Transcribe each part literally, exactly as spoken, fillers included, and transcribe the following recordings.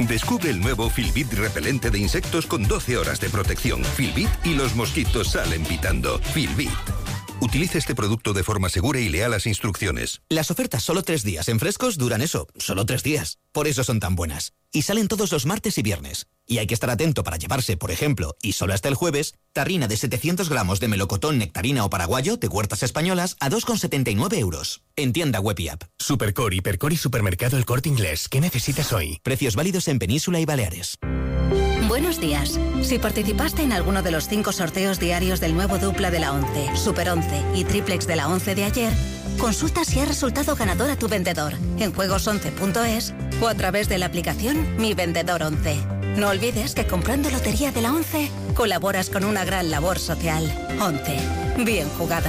Descubre el nuevo Filbit repelente de insectos con doce horas de protección. Filbit y los mosquitos salen pitando. Filbit. Utilice este producto de forma segura y lea las instrucciones. Las ofertas solo tres días en Frescos duran eso, solo tres días. Por eso son tan buenas. Y salen todos los martes y viernes. Y hay que estar atento para llevarse, por ejemplo, y solo hasta el jueves, tarrina de setecientos gramos de melocotón, nectarina o paraguayo de Huertas Españolas a dos con setenta y nueve euros. En tienda web y app. Supercor, Hipercor y Supermercado El Corte Inglés. ¿Qué necesitas hoy? Precios válidos en Península y Baleares. Buenos días. Si participaste en alguno de los cinco sorteos diarios del nuevo dupla de la once, Super once y triplex de la once de ayer, consulta si ha resultado ganador a tu vendedor en juegos once punto es o a través de la aplicación Mi Vendedor once. No olvides que comprando Lotería de la once colaboras con una gran labor social. once. Bien jugado.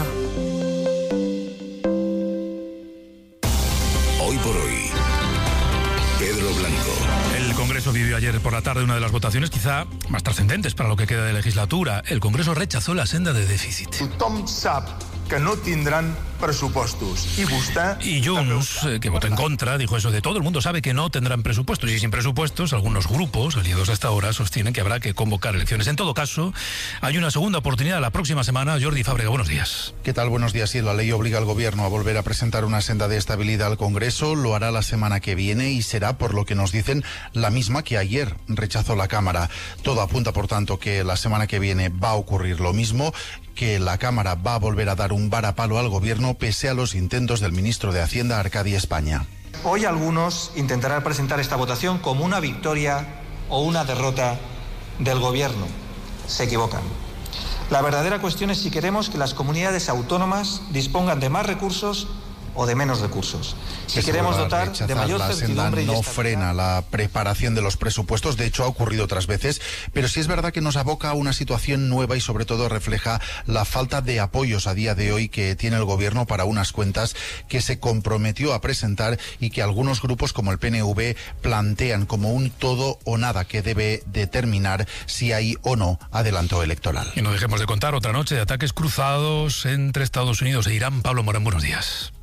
Hoy por hoy, Pedro Blanco. El Congreso vivió ayer por la tarde una de las votaciones quizá más trascendentes para lo que queda de legislatura. El Congreso rechazó la senda de déficit. Tothom sap que no tindran pressupostos. I vostè... Y Junts, eh, que votó en contra, dijo eso de todo el mundo sabe que no tendrán presupuestos. Y sin presupuestos, algunos grupos, aliados hasta ahora, sostienen que habrá que convocar elecciones. En todo caso, hay una segunda oportunidad la próxima semana. Jordi Fábrega, buenos días. ¿Qué tal? Buenos días. Sí, la ley obliga al Gobierno a volver a presentar una senda de estabilidad al Congreso. Lo hará la semana que viene y será, por lo que nos dicen, la misma que ayer rechazó la Cámara. Todo apunta, por tanto, que la semana que viene va a ocurrir lo mismo, que la Cámara va a volver a dar un varapalo al Gobierno pese a los intentos del ministro de Hacienda, Arcadi España. Hoy algunos intentarán presentar esta votación como una victoria o una derrota del Gobierno. Se equivocan. La verdadera cuestión es si queremos que las comunidades autónomas dispongan de más recursos o de menos recursos. Si Eso queremos va a dotar rechazar de mayor la senda certidumbre y no estabilidad. frena la preparación de los presupuestos, de hecho ha ocurrido otras veces, pero sí es verdad que nos aboca a una situación nueva y sobre todo refleja la falta de apoyos a día de hoy que tiene el Gobierno para unas cuentas que se comprometió a presentar y que algunos grupos como el P N V plantean como un todo o nada que debe determinar si hay o no adelanto electoral. Y no dejemos de contar otra noche de ataques cruzados entre Estados Unidos e Irán. Pablo Morán, buenos días.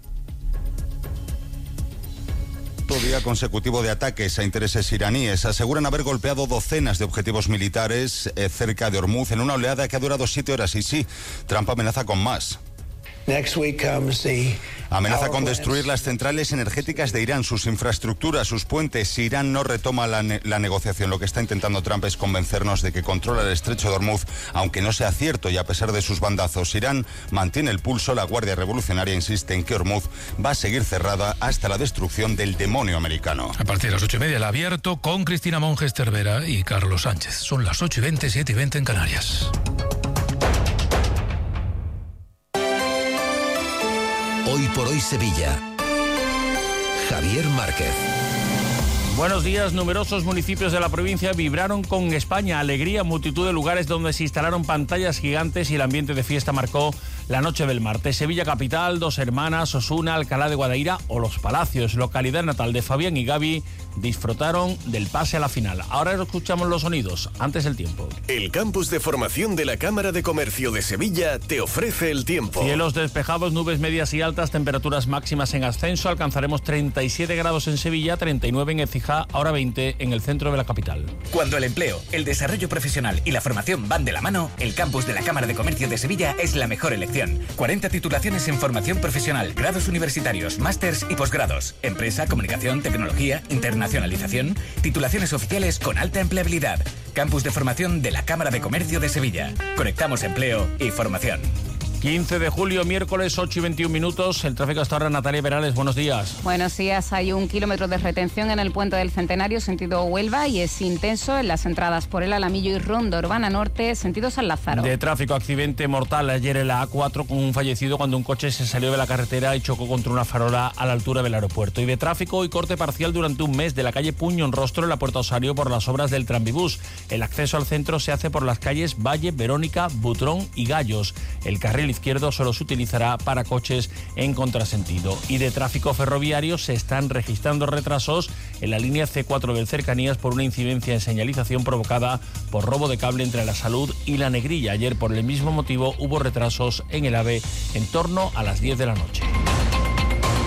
Día consecutivo de ataques a intereses iraníes. Aseguran haber golpeado docenas de objetivos militares eh, cerca de Hormuz en una oleada que ha durado siete horas. Y sí, Trump amenaza con más. Amenaza con destruir las centrales energéticas de Irán, sus infraestructuras, sus puentes. Si Irán no retoma la, ne- la negociación, lo que está intentando Trump es convencernos de que controla el estrecho de Hormuz, aunque no sea cierto y a pesar de sus bandazos. Irán mantiene el pulso. La Guardia Revolucionaria insiste en que Hormuz va a seguir cerrada hasta la destrucción del demonio americano. A partir de las ocho y media, el abierto con Cristina Monges Cervera y Carlos Sánchez. Son las ocho y veinte, siete y veinte en Canarias. Hoy por hoy Sevilla. Javier Márquez. Buenos días. Numerosos municipios de la provincia vibraron con España. Alegría, multitud de lugares donde se instalaron pantallas gigantes y el ambiente de fiesta marcó la noche del martes. Sevilla capital, Dos Hermanas, Osuna, Alcalá de Guadaira o Los Palacios, localidad natal de Fabián y Gaby, disfrutaron del pase a la final. Ahora escuchamos los sonidos, antes el tiempo. El campus de formación de la Cámara de Comercio de Sevilla te ofrece el tiempo. Cielos despejados, nubes medias y altas, temperaturas máximas en ascenso. Alcanzaremos treinta y siete grados en Sevilla, treinta y nueve en Écija, ahora veinte en el centro de la capital. Cuando el empleo, el desarrollo profesional y la formación van de la mano, el campus de la Cámara de Comercio de Sevilla es la mejor elección. cuarenta titulaciones en formación profesional, grados universitarios, másters y posgrados, empresa, comunicación, tecnología, internacionalización, titulaciones oficiales con alta empleabilidad. Campus de formación de la Cámara de Comercio de Sevilla. Conectamos empleo y formación. quince de julio, miércoles, ocho y veintiún minutos. El tráfico hasta ahora, Natalia Perales, buenos días. Buenos días. Hay un kilómetro de retención en el puente del Centenario, sentido Huelva, y es intenso en las entradas por el Alamillo y Ronda Urbana Norte, sentido San Lázaro. De tráfico, accidente mortal ayer en la A cuatro con un fallecido cuando un coche se salió de la carretera y chocó contra una farola a la altura del aeropuerto. Y de tráfico y corte parcial durante un mes de la calle Puño en Rostro en la Puerta Osario por las obras del Tranvibús. El acceso al centro se hace por las calles Valle, Verónica, Butrón y Gallos. El carril izquierdo solo se utilizará para coches en contrasentido. Y de tráfico ferroviario se están registrando retrasos en la línea C cuatro del Cercanías por una incidencia en señalización provocada por robo de cable entre La Salud y La Negrilla. Ayer por el mismo motivo hubo retrasos en el AVE en torno a las diez de la noche.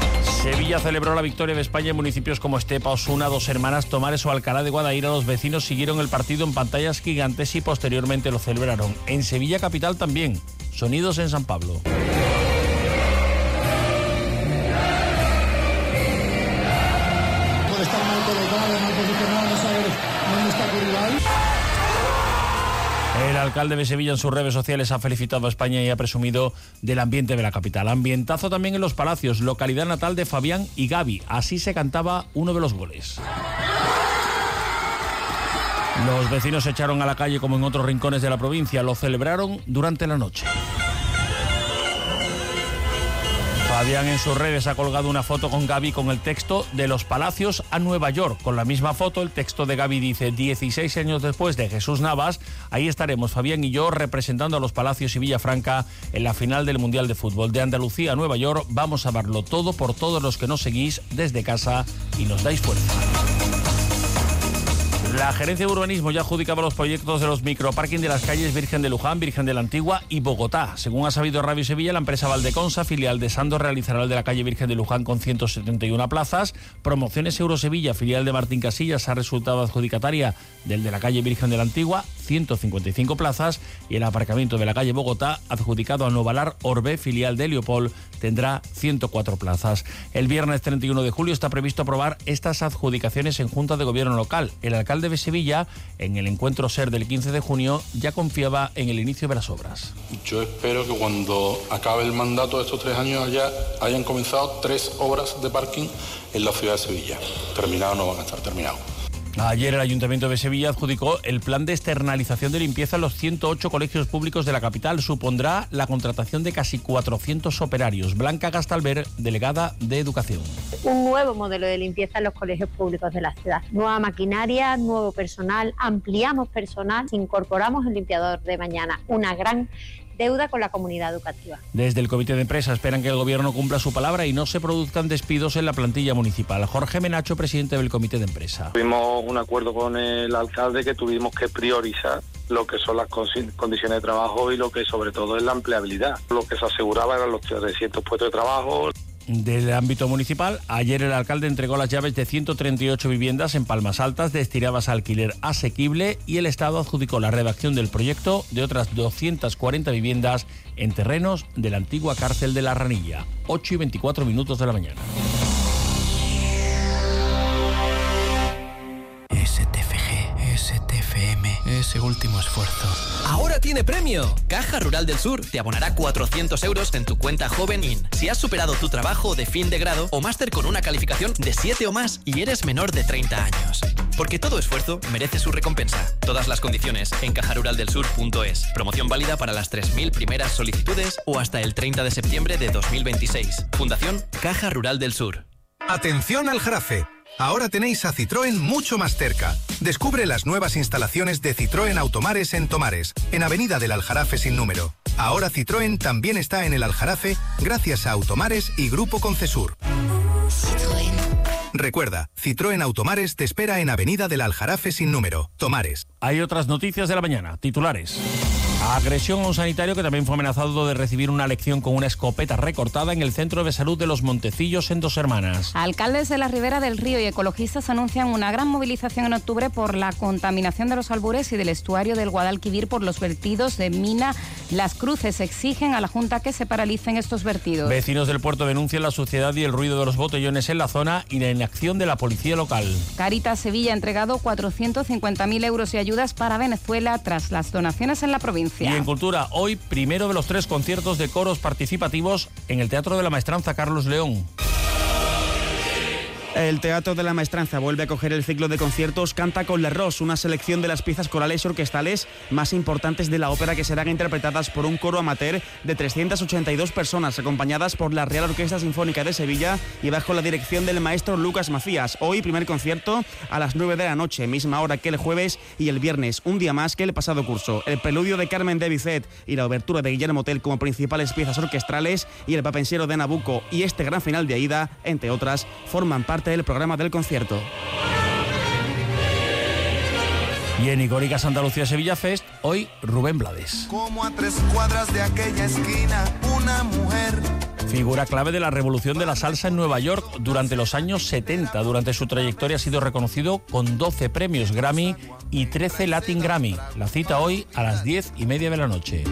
Sevilla celebró la victoria de España en municipios como Estepa, Osuna, Dos Hermanas, Tomares o Alcalá de Guadaira. Los vecinos siguieron el partido en pantallas gigantes y posteriormente lo celebraron. En Sevilla capital también. Sonidos en San Pablo. Por estar mal colocado, mal posicionado, no saber dónde está tu rival. El alcalde de Sevilla en sus redes sociales ha felicitado a España y ha presumido del ambiente de la capital. Ambientazo también en Los Palacios, localidad natal de Fabián y Gaby. Así se cantaba uno de los goles. Los vecinos se echaron a la calle como en otros rincones de la provincia. Lo celebraron durante la noche. Fabián en sus redes ha colgado una foto con Gaby con el texto de Los Palacios a Nueva York. Con la misma foto, el texto de Gaby dice: dieciséis años después de Jesús Navas, ahí estaremos Fabián y yo representando a Los Palacios y Villafranca en la final del Mundial de Fútbol. De Andalucía a Nueva York, vamos a darlo todo por todos los que nos seguís desde casa y nos dais fuerza. La Gerencia de Urbanismo ya adjudicaba los proyectos de los microparking de las calles Virgen de Luján, Virgen de la Antigua y Bogotá. Según ha sabido Radio Sevilla, la empresa Valdeconsa, filial de Sando, realizará el de la calle Virgen de Luján con ciento setenta y una plazas. Promociones Eurosevilla, filial de Martín Casillas, ha resultado adjudicataria del de la calle Virgen de la Antigua, ciento cincuenta y cinco plazas. Y el aparcamiento de la calle Bogotá, adjudicado a Novalar Orbe, filial de Leopold, tendrá ciento cuatro plazas. El viernes treinta y uno de julio está previsto aprobar estas adjudicaciones en Junta de Gobierno local. El alcalde de Sevilla, en el encuentro SER del quince de junio, ya confiaba en el inicio de las obras. Yo espero que cuando acabe el mandato de estos tres años ya hayan comenzado tres obras de parking en la ciudad de Sevilla. Terminados no van a estar terminados. Ayer el Ayuntamiento de Sevilla adjudicó el plan de externalización de limpieza en los ciento ocho colegios públicos de la capital. Supondrá la contratación de casi cuatrocientos operarios. Blanca Gastalver, delegada de Educación. Un nuevo modelo de limpieza en los colegios públicos de la ciudad. Nueva maquinaria, nuevo personal, ampliamos personal, incorporamos el limpiador de mañana. Una gran deuda con la comunidad educativa. Desde el comité de empresa esperan que el gobierno cumpla su palabra y no se produzcan despidos en la plantilla municipal. Jorge Menacho, presidente del comité de empresa. Tuvimos un acuerdo con el alcalde que tuvimos que priorizar lo que son las condiciones de trabajo y lo que sobre todo es la empleabilidad. Lo que se aseguraba eran los trescientos puestos de trabajo. Del ámbito municipal, ayer el alcalde entregó las llaves de ciento treinta y ocho viviendas en Palmas Altas destinadas a alquiler asequible y el Estado adjudicó la redacción del proyecto de otras doscientas cuarenta viviendas en terrenos de la antigua cárcel de La Ranilla. ocho y veinticuatro minutos de la mañana. S T F G, S T F M, ese último esfuerzo. ¡Ahora tiene premio! Caja Rural del Sur te abonará cuatrocientos euros en tu cuenta Joven In si has superado tu trabajo de fin de grado o máster con una calificación de siete o más y eres menor de treinta años. Porque todo esfuerzo merece su recompensa. Todas las condiciones en caja rural del sur punto es. Promoción válida para las tres mil primeras solicitudes o hasta el treinta de septiembre de dos mil veintiséis. Fundación Caja Rural del Sur. Atención al Jarafe. Ahora tenéis a Citroën mucho más cerca. Descubre las nuevas instalaciones de Citroën Automares en Tomares, en Avenida del Aljarafe sin número. Ahora Citroën también está en el Aljarafe gracias a Automares y Grupo Concesur. Citroën. Recuerda, Citroën Automares te espera en Avenida del Aljarafe sin número, Tomares. Hay otras noticias de la mañana, titulares. Agresión a un sanitario que también fue amenazado de recibir una lección con una escopeta recortada en el Centro de Salud de Los Montecillos en Dos Hermanas. Alcaldes de la Ribera del Río y ecologistas anuncian una gran movilización en octubre por la contaminación de los albures y del estuario del Guadalquivir por los vertidos de Mina Las Cruces. Exigen a la Junta que se paralicen estos vertidos. Vecinos del puerto denuncian la suciedad y el ruido de los botellones en la zona y la inacción de la policía local. Caritas Sevilla ha entregado cuatrocientos cincuenta mil euros y ayudas para Venezuela tras las donaciones en la provincia. Y en cultura, hoy primero de los tres conciertos de coros participativos en el Teatro de la Maestranza Carlos León. El Teatro de la Maestranza vuelve a acoger el ciclo de conciertos Canta con l'Arròs, una selección de las piezas corales y orquestales más importantes de la ópera que serán interpretadas por un coro amateur de trescientas ochenta y dos personas, acompañadas por la Real Orquesta Sinfónica de Sevilla y bajo la dirección del maestro Lucas Macías. Hoy primer concierto a las nueve de la noche, misma hora que el jueves, y el viernes, un día más que el pasado curso. El preludio de Carmen de Bizet y la obertura de Guillermo Tell como principales piezas orquestales y el Papensiero de Nabucco y este gran final de Aida, entre otras, forman parte del programa del concierto. Y en Icónicas Andalucía Sevilla Fest, hoy Rubén Blades. Como a tres cuadras de aquella esquina, una mujer Figura clave de la revolución de la salsa en Nueva York durante los años setenta. Durante su trayectoria ha sido reconocido con doce premios Grammy y trece Latin Grammy. La cita hoy a las diez y media de la noche.